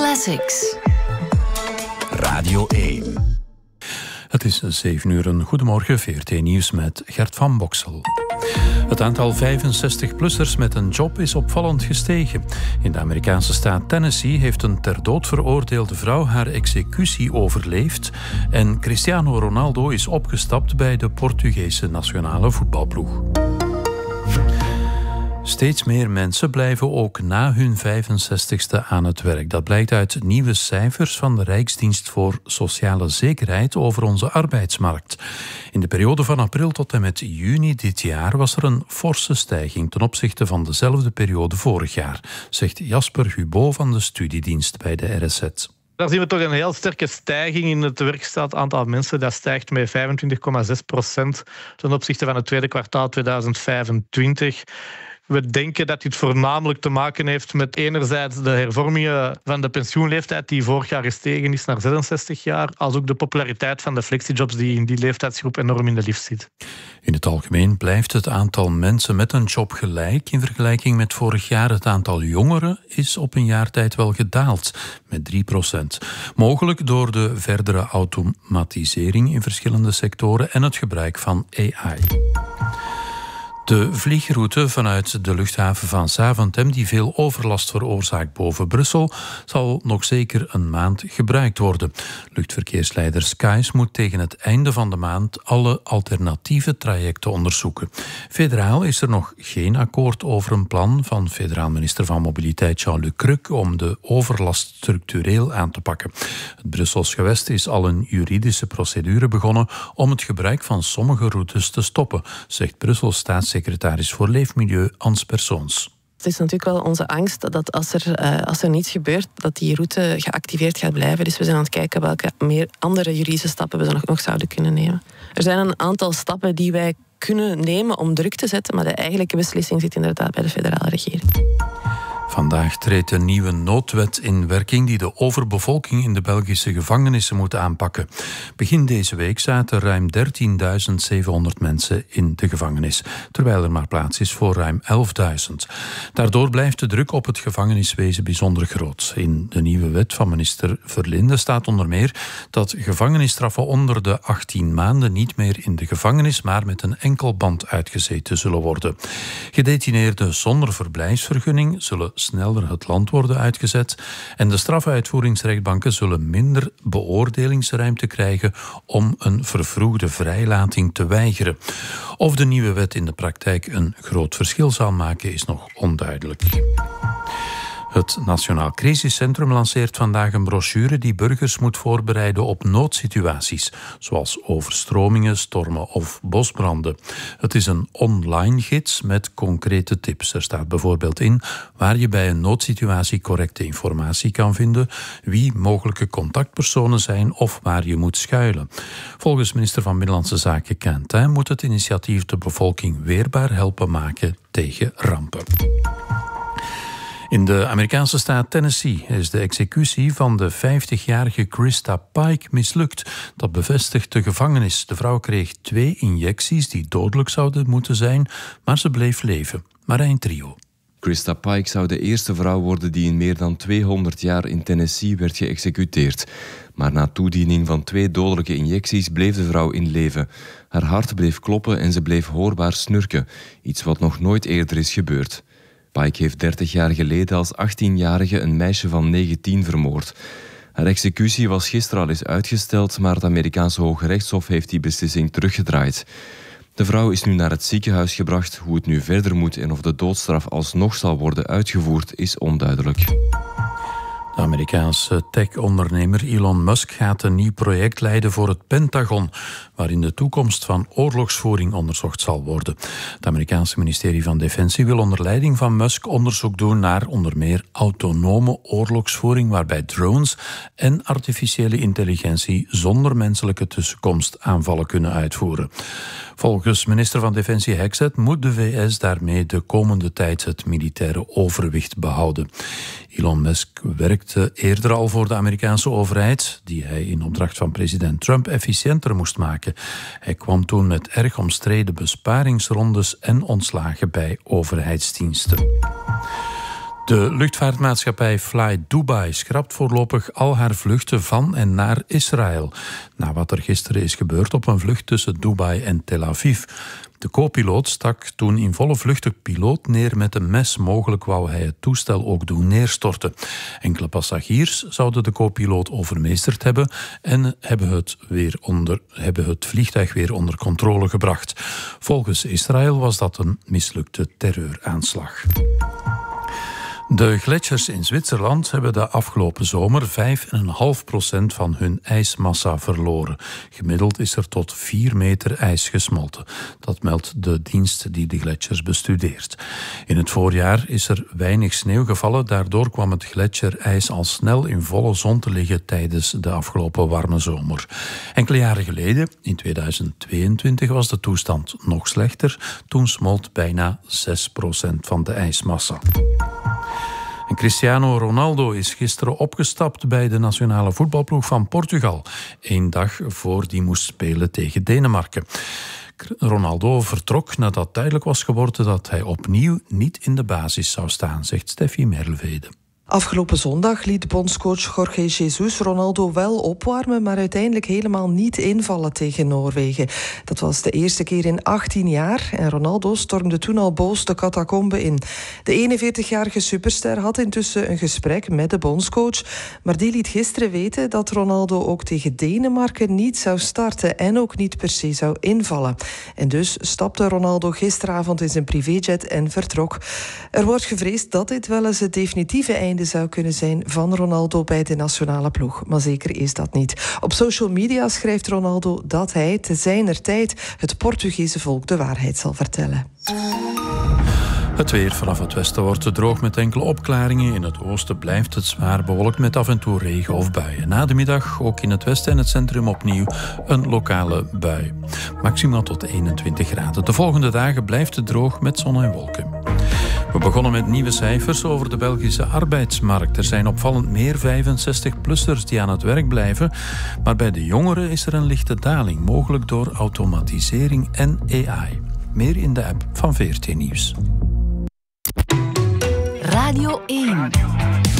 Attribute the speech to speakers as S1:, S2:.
S1: Classics.
S2: Radio 1. Het is 7 uur. Goedemorgen, VRT Nieuws met Gert van Boksel. Het aantal 65-plussers met een job is opvallend gestegen. In de Amerikaanse staat Tennessee heeft een ter dood veroordeelde vrouw haar executie overleefd en Cristiano Ronaldo is opgestapt bij de Portugese nationale voetbalploeg. Steeds meer mensen blijven ook na hun 65ste aan het werk. Dat blijkt uit nieuwe cijfers van de Rijksdienst voor Sociale Zekerheid over onze arbeidsmarkt. In de periode van april tot en met juni dit jaar was er een forse stijging ten opzichte van dezelfde periode vorig jaar, zegt Jasper Hubo van de studiedienst bij de RSZ.
S3: Daar zien we toch een heel sterke stijging in het werkstaat aantal mensen. Dat stijgt met 25,6% ten opzichte van het tweede kwartaal 2025. We denken dat dit voornamelijk te maken heeft met enerzijds de hervormingen van de pensioenleeftijd die vorig jaar gestegen is naar 66 jaar, als ook de populariteit van de flexijobs die in die leeftijdsgroep enorm in de lift zit.
S2: In het algemeen blijft het aantal mensen met een job gelijk. In vergelijking met vorig jaar het aantal jongeren is op een jaar tijd wel gedaald met 3%. Mogelijk door de verdere automatisering in verschillende sectoren en het gebruik van AI. De vliegroute vanuit de luchthaven van Zaventem, die veel overlast veroorzaakt boven Brussel, zal nog zeker een maand gebruikt worden. Luchtverkeersleider Skies moet tegen het einde van de maand alle alternatieve trajecten onderzoeken. Federaal is er nog geen akkoord over een plan van federaal minister van Mobiliteit Jean-Luc Cruc om de overlast structureel aan te pakken. Het Brussels gewest is al een juridische procedure begonnen om het gebruik van sommige routes te stoppen, zegt Brussels staatssecretaris voor Leefmilieu Ans Persoons.
S4: Het is natuurlijk wel onze angst dat als er niets gebeurt, dat die route geactiveerd gaat blijven. Dus we zijn aan het kijken welke meer andere juridische stappen we nog zouden kunnen nemen. Er zijn een aantal stappen die wij kunnen nemen om druk te zetten, maar de eigenlijke beslissing zit inderdaad bij de federale regering.
S2: Vandaag treedt een nieuwe noodwet in werking die de overbevolking in de Belgische gevangenissen moet aanpakken. Begin deze week zaten ruim 13.700 mensen in de gevangenis, terwijl er maar plaats is voor ruim 11.000. Daardoor blijft de druk op het gevangeniswezen bijzonder groot. In de nieuwe wet van minister Verlinde staat onder meer dat gevangenisstraffen onder de 18 maanden niet meer in de gevangenis, maar met een enkelband uitgezeten zullen worden. Gedetineerden zonder verblijfsvergunning zullen sneller het land worden uitgezet en de strafuitvoeringsrechtbanken zullen minder beoordelingsruimte krijgen om een vervroegde vrijlating te weigeren. Of de nieuwe wet in de praktijk een groot verschil zal maken is nog onduidelijk. Het Nationaal Crisiscentrum lanceert vandaag een brochure die burgers moet voorbereiden op noodsituaties, zoals overstromingen, stormen of bosbranden. Het is een online gids met concrete tips. Er staat bijvoorbeeld in waar je bij een noodsituatie correcte informatie kan vinden, wie mogelijke contactpersonen zijn of waar je moet schuilen. Volgens minister van Binnenlandse Zaken Quentin moet het initiatief de bevolking weerbaar helpen maken tegen rampen. In de Amerikaanse staat Tennessee is de executie van de 50-jarige Krista Pike mislukt. Dat bevestigt de gevangenis. De vrouw kreeg 2 injecties die dodelijk zouden moeten zijn, maar ze bleef leven. Marijn Trio.
S5: Krista Pike zou de eerste vrouw worden die in meer dan 200 jaar in Tennessee werd geëxecuteerd. Maar na toediening van 2 dodelijke injecties bleef de vrouw in leven. Haar hart bleef kloppen en ze bleef hoorbaar snurken. Iets wat nog nooit eerder is gebeurd. Pike heeft 30 jaar geleden als 18-jarige een meisje van 19 vermoord. Haar executie was gisteren al eens uitgesteld, maar het Amerikaanse Hoge Rechtshof heeft die beslissing teruggedraaid. De vrouw is nu naar het ziekenhuis gebracht. Hoe het nu verder moet en of de doodstraf alsnog zal worden uitgevoerd, is onduidelijk.
S2: De Amerikaanse tech-ondernemer Elon Musk gaat een nieuw project leiden voor het Pentagon, waarin de toekomst van oorlogsvoering onderzocht zal worden. Het Amerikaanse ministerie van Defensie wil onder leiding van Musk onderzoek doen naar onder meer autonome oorlogsvoering, waarbij drones en artificiële intelligentie zonder menselijke tussenkomst aanvallen kunnen uitvoeren. Volgens minister van Defensie Hexet moet de VS daarmee de komende tijd het militaire overwicht behouden. Elon Musk werkte eerder al voor de Amerikaanse overheid, die hij in opdracht van president Trump efficiënter moest maken. Hij kwam toen met erg omstreden besparingsrondes en ontslagen bij overheidsdiensten. De luchtvaartmaatschappij Fly Dubai schrapt voorlopig al haar vluchten van en naar Israël. Na wat er gisteren is gebeurd op een vlucht tussen Dubai en Tel Aviv. De co-piloot stak toen in volle vlucht de piloot neer met een mes. Mogelijk wou hij het toestel ook doen neerstorten. Enkele passagiers zouden de co-piloot overmeesterd hebben en hebben het vliegtuig weer onder controle gebracht. Volgens Israël was dat een mislukte terreuraanslag. De gletsjers in Zwitserland hebben de afgelopen zomer 5,5% van hun ijsmassa verloren. Gemiddeld is er tot 4 meter ijs gesmolten. Dat meldt de dienst die de gletsjers bestudeert. In het voorjaar is er weinig sneeuw gevallen. Daardoor kwam het gletsjerijs al snel in volle zon te liggen tijdens de afgelopen warme zomer. Enkele jaren geleden, in 2022, was de toestand nog slechter. Toen smolt bijna 6% van de ijsmassa. En Cristiano Ronaldo is gisteren opgestapt bij de nationale voetbalploeg van Portugal. 1 dag voor die moest spelen tegen Denemarken. Ronaldo vertrok nadat duidelijk was geworden dat hij opnieuw niet in de basis zou staan, zegt Steffi Merlevede.
S1: Afgelopen zondag liet bondscoach Jorge Jesus Ronaldo wel opwarmen, maar uiteindelijk helemaal niet invallen tegen Noorwegen. Dat was de eerste keer in 18 jaar en Ronaldo stormde toen al boos de catacombe in. De 41-jarige superster had intussen een gesprek met de bondscoach, maar die liet gisteren weten dat Ronaldo ook tegen Denemarken niet zou starten en ook niet per se zou invallen. En dus stapte Ronaldo gisteravond in zijn privéjet en vertrok. Er wordt gevreesd dat dit wel eens het definitieve einde zou kunnen zijn van Ronaldo bij de nationale ploeg. Maar zeker is dat niet. Op social media schrijft Ronaldo dat hij te zijner tijd het Portugese volk de waarheid zal vertellen.
S2: Het weer vanaf het westen wordt het droog met enkele opklaringen. In het oosten blijft het zwaar bewolkt met af en toe regen of buien. Na de middag ook in het westen en het centrum opnieuw een lokale bui. Maximaal tot 21 graden. De volgende dagen blijft het droog met zon en wolken. We begonnen met nieuwe cijfers over de Belgische arbeidsmarkt. Er zijn opvallend meer 65-plussers die aan het werk blijven. Maar bij de jongeren is er een lichte daling, mogelijk door automatisering en AI. Meer in de app van VRT Nieuws.
S6: Radio 1.